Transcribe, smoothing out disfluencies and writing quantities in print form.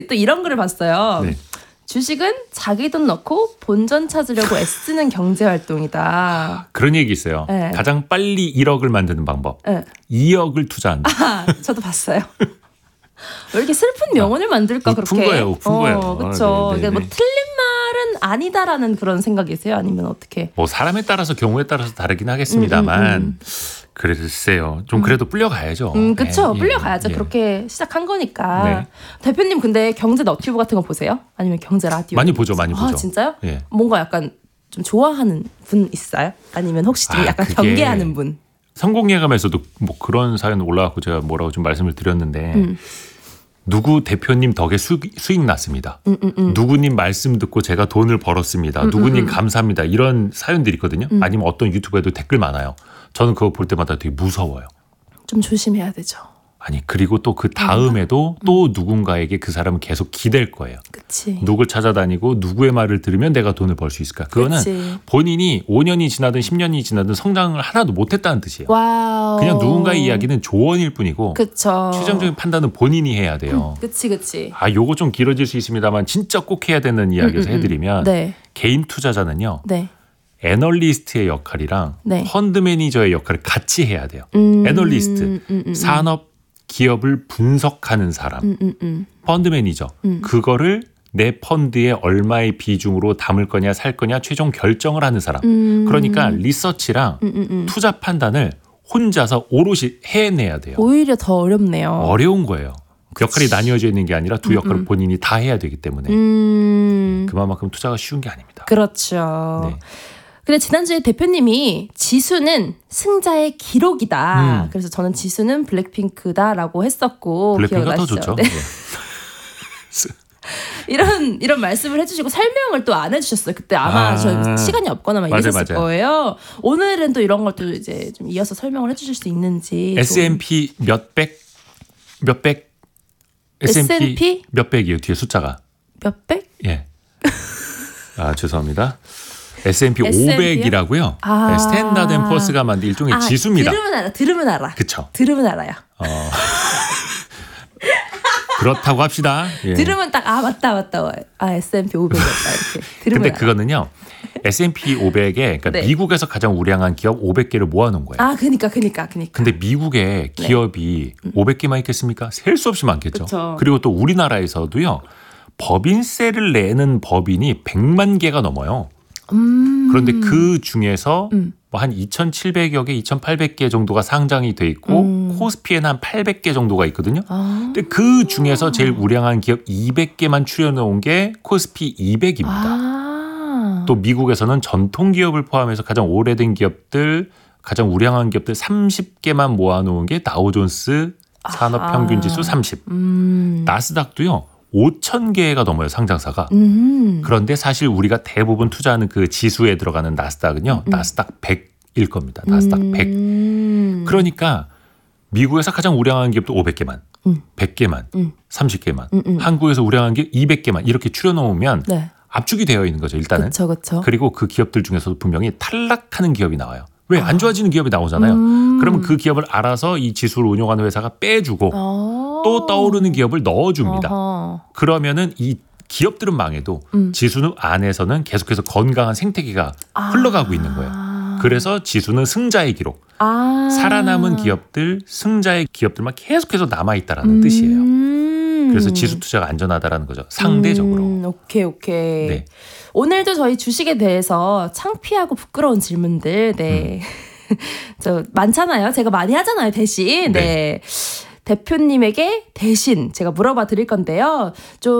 또 이런 글을 봤어요. 네. 주식은 자기 돈 넣고 본전 찾으려고 애쓰는 경제활동이다. 그런 얘기 있어요. 네. 가장 빨리 1억을 만드는 방법. 네. 2억을 투자한다. 저도 봤어요. 왜 이렇게 슬픈 명언을 만들까 그렇게. 푼 거예요. 그렇죠. 네, 네, 뭐 네. 틀린 말은 아니다라는 그런 생각이세요? 아니면 어떻게? 뭐 사람에 따라서 경우에 따라서 다르긴 하겠습니다만 글쎄요. 좀 그래도 불려가야죠. 그렇죠. 예, 불려가야죠. 예. 그렇게 시작한 거니까. 네. 대표님 근데 경제 너튜브 같은 거 보세요? 아니면 경제 라디오? 많이 보죠. 많이 보죠. 진짜요? 예. 뭔가 약간 좀 좋아하는 분 있어요? 아니면 혹시 좀 약간 그게 경계하는 분? 성공예감에서도 뭐 그런 사연 올라왔고 제가 뭐라고 좀 말씀을 드렸는데 누구 대표님 덕에 수익 났습니다. 누구님 말씀 듣고 제가 돈을 벌었습니다. 누구님 감사합니다. 이런 사연들이 있거든요. 아니면 어떤 유튜브에도 댓글 많아요. 저는 그거 볼 때마다 되게 무서워요. 좀 조심해야 되죠. 아니 그리고 또 그 다음에도 또 누군가에게 그 사람은 계속 기댈 거예요. 그치. 누굴 찾아다니고 누구의 말을 들으면 내가 돈을 벌 수 있을까. 그거는 그치. 본인이 5년이 지나든 10년이 지나든 성장을 하나도 못했다는 뜻이에요. 와우. 그냥 누군가의 이야기는 조언일 뿐이고 그쵸. 최종적인 판단은 본인이 해야 돼요. 그치. 요거 좀 길어질 수 있습니다만 진짜 꼭 해야 되는 이야기에서 해드리면 네. 개인 투자자는요. 네. 애널리스트의 역할이랑 네. 펀드 매니저의 역할을 같이 해야 돼요. 애널리스트, 산업 기업을 분석하는 사람, 펀드 매니저, 그거를 내 펀드에 얼마의 비중으로 담을 거냐 살 거냐 최종 결정을 하는 사람. 그러니까 리서치랑 투자 판단을 혼자서 오롯이 해내야 돼요. 오히려 더 어렵네요. 어려운 거예요. 역할이 나뉘어져 있는 게 아니라 두 역할을 본인이 다 해야 되기 때문에 그만큼 투자가 쉬운 게 아닙니다. 그렇죠. 네. 근데 지난주에 대표님이 지수는 승자의 기록이다. 그래서 저는 지수는 블랙핑크다라고 했었고 블랙핑크가 더 기억나시죠? 좋죠. 네. 네. 이런 말씀을 해주시고 설명을 또 안 해주셨어요. 그때 아마 저 시간이 없거나 막 이랬을 거예요. 오늘은 또 이런 것도 이제 좀 이어서 설명을 해주실 수 있는지. S&P 몇백 S&P 몇백이요 뒤에 숫자가 몇백? 예. 죄송합니다. S&P S&P 요? 500이라고요. 네, 스탠다드 앤 포스가 만든 일종의 지수입니다. 들으면 알아. 그렇죠. 들으면 알아요. 그렇다고 합시다. 예. 들으면 딱 맞다. S&P 500이었다 이렇게. 들으면 근데 알아. 그거는요. S&P 500에 그러니까 네. 미국에서 가장 우량한 기업 500개를 모아놓은 거예요. 그니까. 근데 미국의 기업이 500개만 있겠습니까? 셀 수 없이 많겠죠. 그쵸. 그리고 또 우리나라에서도요. 법인세를 내는 법인이 100만 개가 넘어요. 그런데 그 중에서 뭐 한 2,700여 개, 2,800개 정도가 상장이 돼 있고 코스피에는 한 800개 정도가 있거든요. 근데 그 중에서 제일 우량한 기업 200개만 추려놓은 게 코스피 200입니다. 또 미국에서는 전통 기업을 포함해서 가장 오래된 기업들, 가장 우량한 기업들 30개만 모아놓은 게 다우존스 산업평균지수 30. 나스닥도요. 5,000개가 넘어요, 상장사가. 그런데 사실 우리가 대부분 투자하는 그 지수에 들어가는 나스닥은요. 나스닥 100일 겁니다. 나스닥 100. 그러니까 미국에서 가장 우량한 기업도 500개만, 100개만, 30개만, 한국에서 우량한 기업 200개만 이렇게 추려놓으면 네. 압축이 되어 있는 거죠, 일단은. 그렇죠. 그리고 그 기업들 중에서도 분명히 탈락하는 기업이 나와요. 왜? 안 좋아지는 기업이 나오잖아요. 그러면 그 기업을 알아서 이 지수를 운용하는 회사가 빼주고 또 떠오르는 기업을 넣어줍니다. 그러면은 이 기업들은 망해도 지수 안에서는 계속해서 건강한 생태계가 흘러가고 있는 거예요. 그래서 지수는 승자의 기록. 살아남은 기업들, 승자의 기업들만 계속해서 남아있다라는 뜻이에요. 그래서 지수 투자가 안전하다라는 거죠. 상대적으로. 오케이. 네. 오늘도 저희 주식에 대해서 창피하고 부끄러운 질문들 저 많잖아요. 제가 많이 하잖아요. 대신. 네. 대표님에게 대신 제가 물어봐 드릴 건데요. 좀